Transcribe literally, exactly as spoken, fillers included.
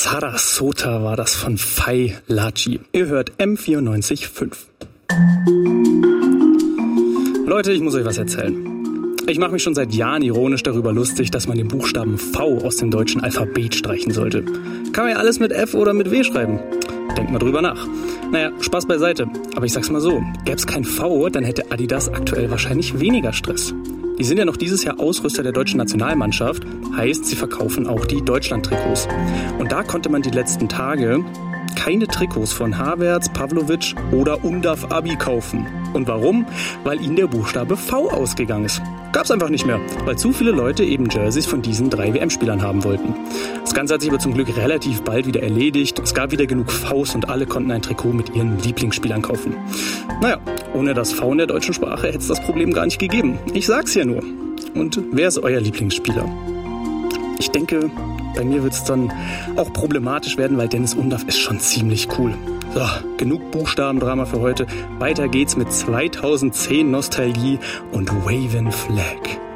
Sarasota war das von Fai Laci. Ihr hört M vierundneunzig Komma fünf. Leute, ich muss euch was erzählen. Ich mache mich schon seit Jahren ironisch darüber lustig, dass man den Buchstaben V aus dem deutschen Alphabet streichen sollte. Kann man ja alles mit F oder mit W schreiben. Denkt mal drüber nach. Naja, Spaß beiseite. Aber ich sag's mal so, gäb's kein V, dann hätte Adidas aktuell wahrscheinlich weniger Stress. Die sind ja noch dieses Jahr Ausrüster der deutschen Nationalmannschaft, heißt, sie verkaufen auch die Deutschland-Trikots. Und da konnte man die letzten Tage keine Trikots von Havertz, Pavlovic oder Undaf Abi kaufen. Und warum? Weil ihnen der Buchstabe V ausgegangen ist. Gab's einfach nicht mehr, weil zu viele Leute eben Jerseys von diesen drei W M-Spielern haben wollten. Das Ganze hat sich aber zum Glück relativ bald wieder erledigt. Es gab wieder genug Vs und alle konnten ein Trikot mit ihren Lieblingsspielern kaufen. Naja, ohne das V in der deutschen Sprache hätte es das Problem gar nicht gegeben. Ich sag's ja nur. Und wer ist euer Lieblingsspieler? Ich denke, bei mir wird's dann auch problematisch werden, weil Dennis Undaff ist schon ziemlich cool. So, genug Buchstabendrama für heute. Weiter geht's mit zweitausendzehn Nostalgie und Wavin' Flag.